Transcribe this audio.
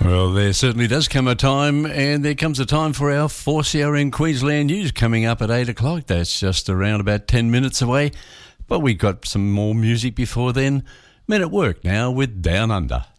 Well, there certainly does come a time, and there comes a time for our 4CRN Queensland News coming up at 8 o'clock. That's just around about 10 minutes away. But we got some more music before then. Men at Work now with Down Under.